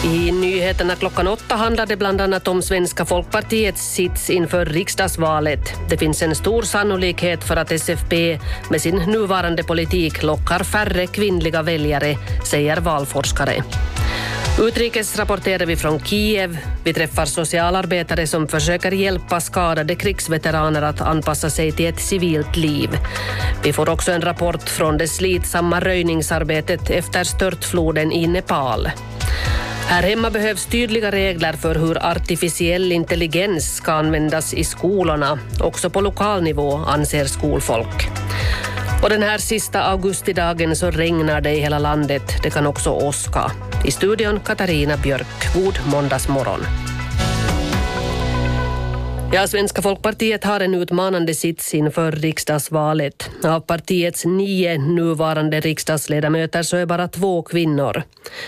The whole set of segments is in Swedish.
I nyheterna klockan 8 handlar det bland annat om Svenska Folkpartiets sits inför riksdagsvalet. Det finns en stor sannolikhet för att SFP med sin nuvarande politik lockar färre kvinnliga väljare, säger valforskare. Utrikes rapporterar vi från Kiev. Vi träffar socialarbetare som försöker hjälpa skadade krigsveteraner att anpassa sig till ett civilt liv. Vi får också en rapport från det slitsamma röjningsarbetet efter störtfloden i Nepal. Här hemma behövs tydliga regler för hur artificiell intelligens ska användas i skolorna, också på lokal nivå, anser skolfolk. Och den här sista augustidagen så regnar det i hela landet. Det kan också åska. I studion Katarina Björk. God måndagsmorgon. Ja, Svenska Folkpartiet har en utmanande sits inför riksdagsvalet. Av partiets 9 nuvarande riksdagsledamöter så är bara 2 kvinnor.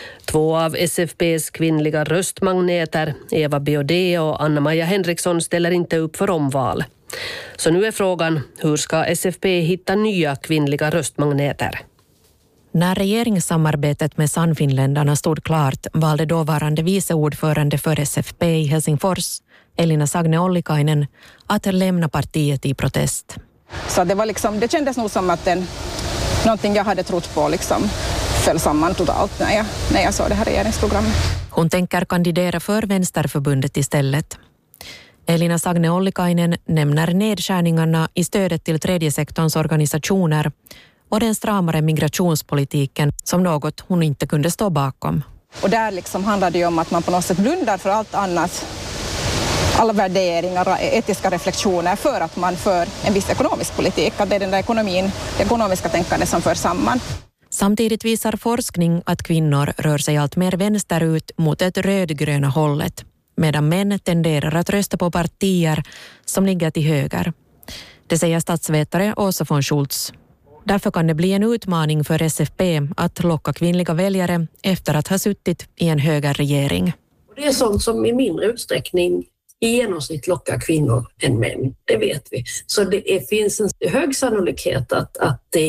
2 av SFP:s kvinnliga röstmagneter, Eva Biaudet och Anna-Maja Henriksson, ställer inte upp för omval. Så nu är frågan, hur ska SFP hitta nya kvinnliga röstmagneter? När regeringssamarbetet med Sannfinländarna stod klart valde dåvarande viceordförande för SFP i Helsingfors, Elina Sagne Ollikainen, att lämna partiet i protest. Så det var liksom, det kändes nog som att någonting jag hade trott på liksom föll samman totalt när jag såg det här regeringsprogrammet. Hon tänker kandidera för Vänsterförbundet istället. Elina Sagne Ollikainen nämner nedskärningarna i stödet till tredje sektorns organisationer och den stramare migrationspolitiken som något hon inte kunde stå bakom. Och där liksom handlar det ju om att man på något sätt blundar för allt annat, alla värderingar och etiska reflektioner för att man för en viss ekonomisk politik. Att det är den där det ekonomiska tänkandet som för samman. Samtidigt visar forskning att kvinnor rör sig allt mer vänsterut mot det rödgröna hållet, medan män tenderar att rösta på partier som ligger till höger. Det säger statsvetare Åsa von Schultz. Därför kan det bli en utmaning för SFP att locka kvinnliga väljare efter att ha suttit i en högerregering. Det är sånt som i mindre utsträckning i genomsnitt lockar kvinnor än män, det vet vi. Så det finns en hög sannolikhet att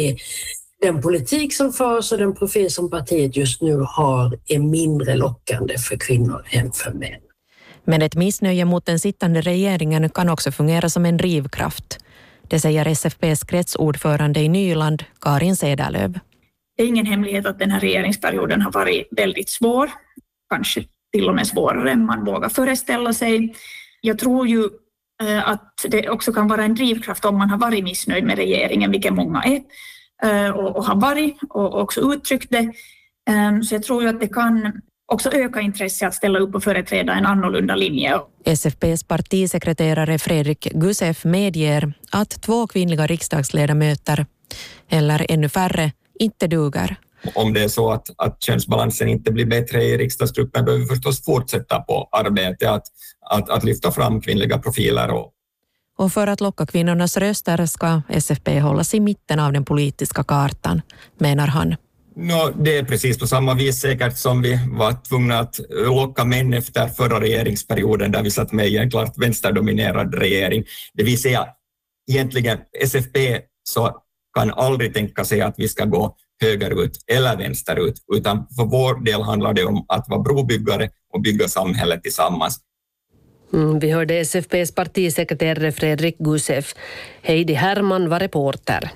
den politik som förs och den profil som partiet just nu har är mindre lockande för kvinnor än för män. Men ett missnöje mot den sittande regeringen kan också fungera som en drivkraft. Det säger SFP:s kretsordförande i Nyland, Karin Cederlöv. Det är ingen hemlighet att den här regeringsperioden har varit väldigt svår. Kanske till och med svårare än man vågar föreställa sig. Jag tror ju att det också kan vara en drivkraft om man har varit missnöjd med regeringen, vilket många är och har varit och också uttryckt det. Så jag tror ju att det kan också öka intresse att ställa upp och företräda en annorlunda linje. SFP:s partisekreterare Fredrik Gusev medger att 2 kvinnliga riksdagsledamöter, eller ännu färre, inte duger. Om det är så att könsbalansen inte blir bättre i riksdagsgruppen behöver vi förstås fortsätta på arbetet att lyfta fram kvinnliga profiler. Och för att locka kvinnornas röster ska SFP hållas i mitten av den politiska kartan, menar han. Det är precis på samma vis säkert som vi var tvungna att locka män efter förra regeringsperioden där vi satt med i en klart vänsterdominerad regering. Det vill säga egentligen SFP så kan aldrig tänka sig att vi ska gå högerut eller vänsterut, utan för vår del handlar det om att vara brobyggare och bygga samhället tillsammans. Vi hörde SFP:s partisekreterare Fredrik Gusev. Heidi Herman var reporter.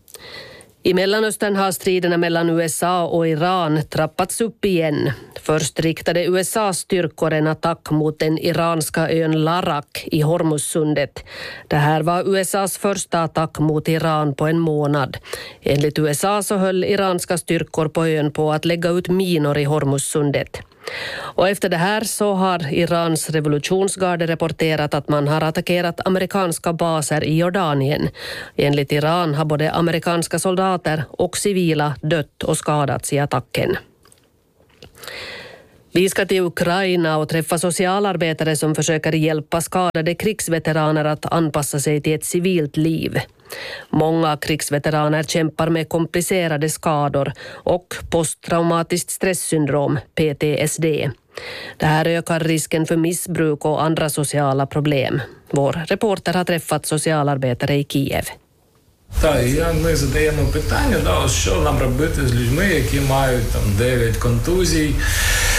I Mellanöstern har striderna mellan USA och Iran trappats upp igen. Först riktade USAs styrkor en attack mot den iranska ön Larak i Hormuzsundet. Det här var USAs första attack mot Iran på en månad. Enligt USA så höll iranska styrkor på ön på att lägga ut minor i Hormuzsundet. Och efter det här så har Irans revolutionsgarde rapporterat att man har attackerat amerikanska baser i Jordanien. Enligt Iran har både amerikanska soldater och civila dött och skadats i attacken. Vi ska till Ukraina och träffa socialarbetare som försöker hjälpa skadade krigsveteraner att anpassa sig till ett civilt liv. Många krigsveteraner kämpar med komplicerade skador och posttraumatiskt stresssyndrom, PTSD. Det här ökar risken för missbruk och andra sociala problem. Vår reporter har träffat socialarbetare i Kiev. Ми задаємо питання, що нам робити з людьми, які мають 9 контузій,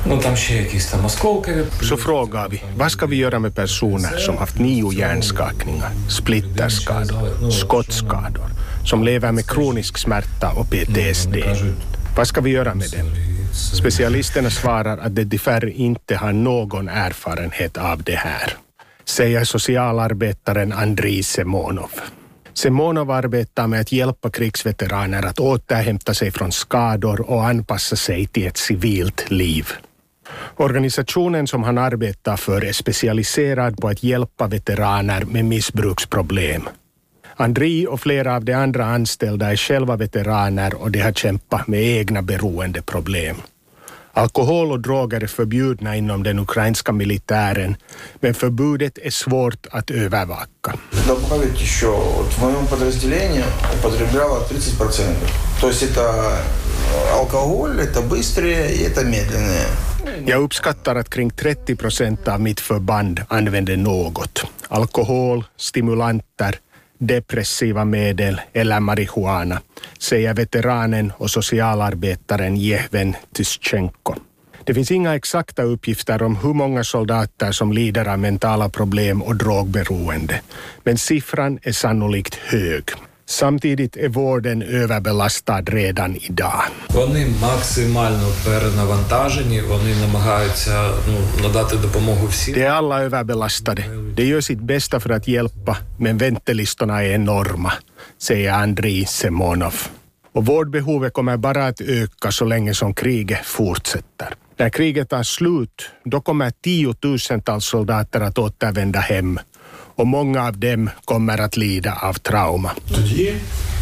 Så frågar vi, vad ska vi göra med personer som haft 9 hjärnskakningar, splitterskador, skottskador, som lever med kronisk smärta och PTSD? Vad ska vi göra med dem? Specialisterna svarar att de tyvärr inte har någon erfarenhet av det här, säger socialarbetaren Andrei Semonov. Semonov arbetar med att hjälpa krigsveteraner att återhämta sig från skador och anpassa sig till ett civilt liv. Organisationen som han arbetar för är specialiserad på att hjälpa veteraner med missbruksproblem. Andrei och flera av de andra anställda är själva veteraner och de har kämpat med egna beroendeproblem. Alkohol och droger är förbjudna inom den ukrainska militären, men förbudet är svårt att övervaka. Добавить еще, в моем подразделении употребляло 30%. То есть это алкоголь, это быстрее и это медленнее. Jag uppskattar att kring 30% av mitt förband använder något. Alkohol, stimulanter, depressiva medel eller marijuana, säger veteranen och socialarbetaren Jehven Tyschenko. Det finns inga exakta uppgifter om hur många soldater som lider av mentala problem och drogberoende, men siffran är sannolikt hög. Samtidigt är vården överbelastad redan idag. Вони максимально перенавантажені, вони намагаються надати допомогу всім. De är alla överbelastade. De gör sitt bästa för att hjälpa, men väntelistorna är enorma, säger Andrei Semonov. Och vårdbehovet kommer bara att öka så länge som kriget fortsätter. När kriget tar slut, då kommer 10,000-tals soldater att återvända hem. Och många av dem kommer att lida av trauma. Тоді,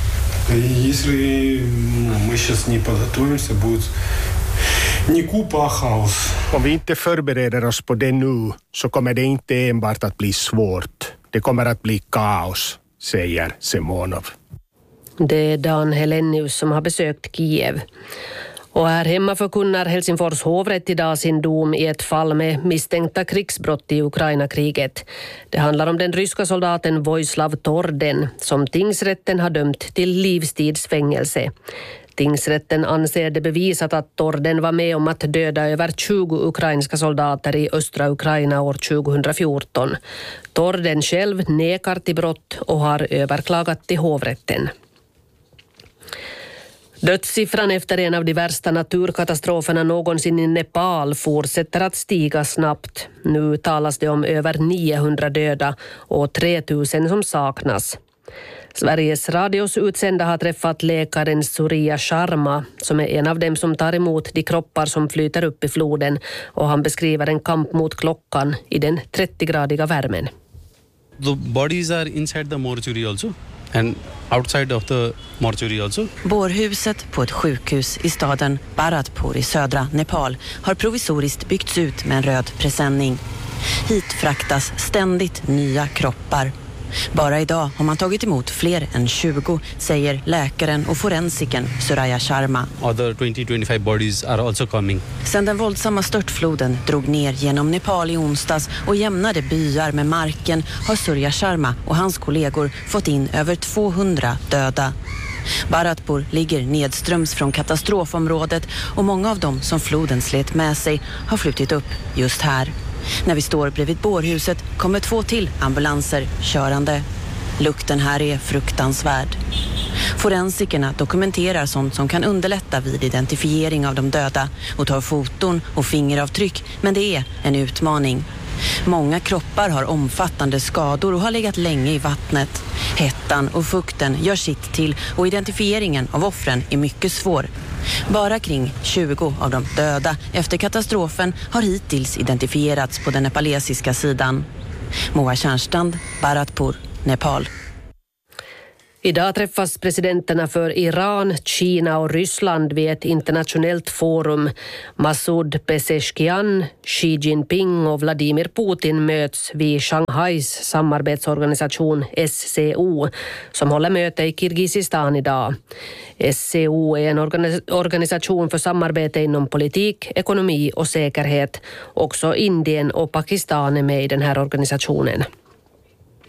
если мы сейчас не подготовимся, будет не купа, а хаос. Om vi inte förbereder oss på det nu så kommer det inte enbart att bli svårt. Det kommer att bli kaos, säger Semonov. Det är Dan Helenius som har besökt Kiev. Och här hemma förkunnar Helsingfors hovrätt idag sin dom i ett fall med misstänkta krigsbrott i Ukraina-kriget. Det handlar om den ryska soldaten Vojislav Torden som tingsrätten har dömt till livstidsfängelse. Tingsrätten anser det bevisat att Torden var med om att döda över 20 ukrainska soldater i östra Ukraina år 2014. Torden själv nekar till brott och har överklagat till hovrätten. Dödssiffran efter en av de värsta naturkatastroferna någonsin i Nepal fortsätter att stiga snabbt. Nu talas det om över 900 döda och 3000 som saknas. Sveriges Radios utsända har träffat läkaren Surya Sharma som är en av dem som tar emot de kroppar som flyter upp i floden, och han beskriver en kamp mot klockan i den 30-gradiga värmen. The bodies are inside the mortuary also and outside of the mortuary also. Bårhuset på ett sjukhus i staden Bharatpur i södra Nepal har provisoriskt byggts ut med en röd presenning. Hit fraktas ständigt nya kroppar. Bara idag har man tagit emot fler än 20, säger läkaren och forensiken Surya Sharma. Other 20-25 bodies are also coming. Sedan den våldsamma störtfloden drog ner genom Nepal i onsdags och jämnade byar med marken har Surya Sharma och hans kollegor fått in över 200 döda. Bharatpur ligger nedströms från katastrofområdet och många av dem som floden slet med sig har flutit upp just här. När vi står bredvid bårhuset kommer 2 till ambulanser körande. Lukten här är fruktansvärd. Forensikerna dokumenterar sånt som kan underlätta vid identifiering av de döda och tar foton och fingeravtryck, men det är en utmaning. Många kroppar har omfattande skador och har legat länge i vattnet. Hettan och fukten gör sitt till och identifieringen av offren är mycket svår. Bara kring 20 av de döda efter katastrofen har hittills identifierats på den nepalesiska sidan. Moa Tjärnstrand, Bharatpur, Nepal. Idag träffas presidenterna för Iran, Kina och Ryssland vid ett internationellt forum. Masoud Pezeshkian, Xi Jinping och Vladimir Putin möts vid Shanghais samarbetsorganisation SCO som håller möte i Kirgizistan idag. SCO är en organisation för samarbete inom politik, ekonomi och säkerhet. Också Indien och Pakistan är med i den här organisationen.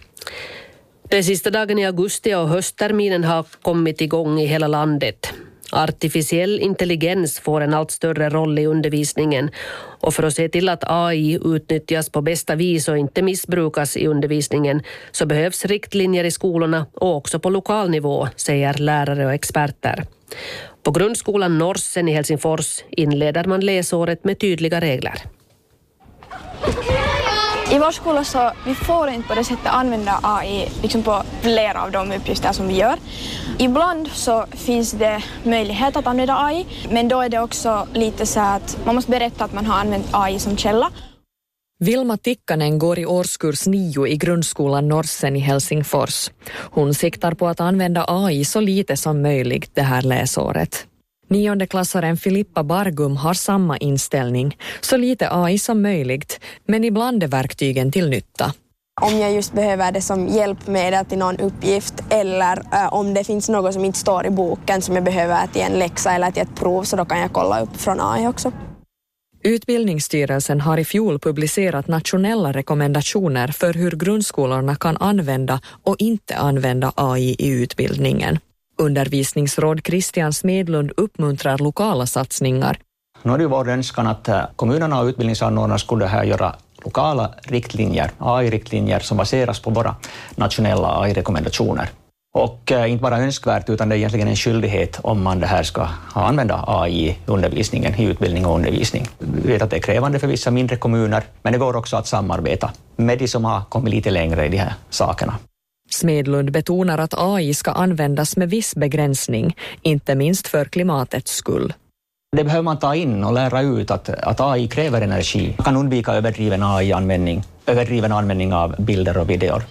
Den sista dagen i augusti och höstterminen har kommit igång i hela landet. Artificiell intelligens får en allt större roll i undervisningen och för att se till att AI utnyttjas på bästa vis och inte missbrukas i undervisningen så behövs riktlinjer i skolorna och också på lokal nivå, säger lärare och experter. På grundskolan Norsen i Helsingfors inleder man läsåret med tydliga regler. I vår skola så vi får inte på det sättet använda AI liksom på flera av de uppgifter som vi gör. Ibland så finns det möjlighet att använda AI, men då är det också lite så att man måste berätta att man har använt AI som källa. Vilma Tikkanen går i årskurs 9 i grundskolan Norsen i Helsingfors. Hon siktar på att använda AI så lite som möjligt det här läsåret. 9:e-klassaren Filippa Bargum har samma inställning, så lite AI som möjligt, men ibland är verktygen till nytta. Om jag just behöver det som hjälpmedel till någon uppgift eller om det finns något som inte står i boken som jag behöver till en läxa eller till ett prov, så då kan jag kolla upp från AI också. Utbildningsstyrelsen har i fjol publicerat nationella rekommendationer för hur grundskolorna kan använda och inte använda AI i utbildningen. Undervisningsråd Christian Smedlund uppmuntrar lokala satsningar. Nu är det vår önskan att kommunerna och utbildningsanordnarna skulle här göra lokala riktlinjer, AI-riktlinjer som baseras på våra nationella AI-rekommendationer. Och inte bara önskvärt utan det är egentligen en skyldighet om man det här ska använda AI i undervisningen, i utbildning och undervisning. Vi vet att det är krävande för vissa mindre kommuner, men det går också att samarbeta med de som har kommit lite längre i de här sakerna. Smedlund betonar att AI ska användas med viss begränsning, inte minst för klimatets skull. Det behöver man ta in och lära ut att AI kräver energi. Man kan undvika överdriven användning av bilder och videor.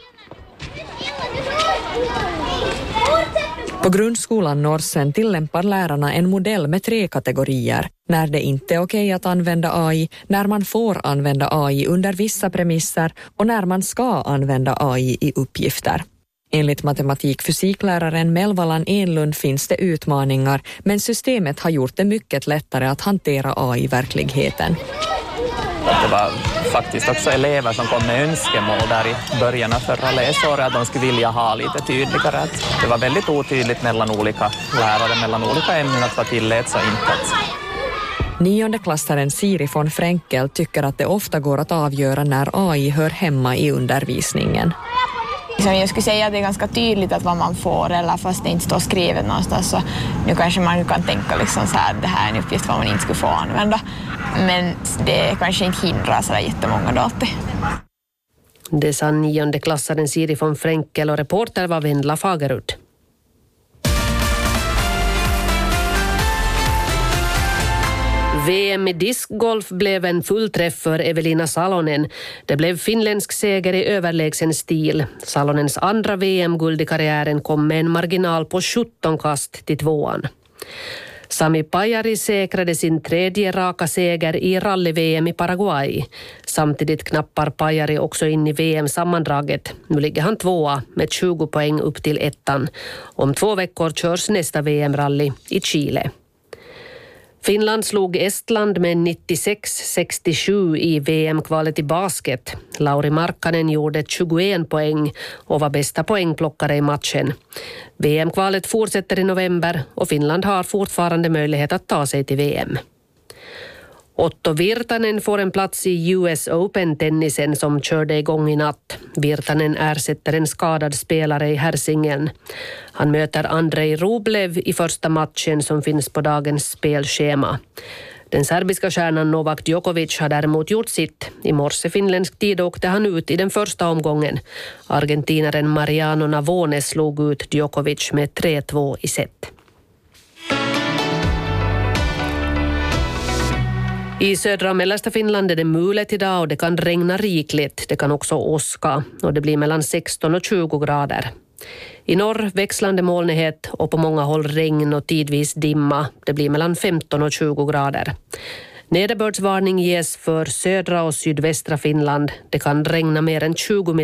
På grundskolan Norsen tillämpar lärarna en modell med 3 kategorier. När det inte är okej att använda AI, när man får använda AI under vissa premisser och när man ska använda AI i uppgifter. Enligt matematik-fysikläraren Melvalan Enlund finns det utmaningar, men systemet har gjort det mycket lättare att hantera AI-verkligheten. Det var faktiskt också elever som kom med önskemål där i början av förra läsåret att de skulle vilja ha lite tydligare. Det var väldigt otydligt mellan olika lärare, mellan olika ämnen att vad tilläts och inte. 9:e-klassaren Siri von Fränkel tycker att det ofta går att avgöra när AI hör hemma i undervisningen. Jag skulle säga att det är ganska tydligt att vad man får, eller fast det inte står skrivet någonstans, så nu kanske man kan tänka liksom så här, att det här är en uppgift vad man inte skulle få använda. Men det kanske inte hindrar så jättemånga då alltid. Det sa 9:e-klassaren Siri von Fränkel och reporter var Vendla Fagerud. VM i discgolf blev en fullträff för Evelina Salonen. Det blev finländsk seger i överlägsen stil. Salonens andra VM-guld i karriären kom med en marginal på 17 kast till 2:an. Sami Pajari säkrade sin 3:e raka seger i rally-VM i Paraguay. Samtidigt knappar Pajari också in i VM-sammandraget. Nu ligger han 2:a med 20 poäng upp till 1:an. Om 2 veckor körs nästa VM-rally i Chile. Finland slog Estland med 96-67 i VM-kvalet i basket. Lauri Markkanen gjorde 21 poäng och var bästa poängplockare i matchen. VM-kvalet fortsätter i november och Finland har fortfarande möjlighet att ta sig till VM. Otto Virtanen får en plats i US Open-tennisen som körde igång i natt. Virtanen ersätter en skadad spelare i herrsingen. Han möter Andrei Rublev i första matchen som finns på dagens spelschema. Den serbiska stjärnan Novak Djokovic har däremot gjort sitt. I morse finländsk tid åkte han ut i den första omgången. Argentinaren Mariano Navone slog ut Djokovic med 3-2 i set. I södra och mellersta Finland är det mulet idag och det kan regna rikligt. Det kan också åska och det blir mellan 16 och 20 grader. I norr växlande molnighet och på många håll regn och tidvis dimma. Det blir mellan 15 och 20 grader. Nederbördsvarning ges för södra och sydvästra Finland. Det kan regna mer än 20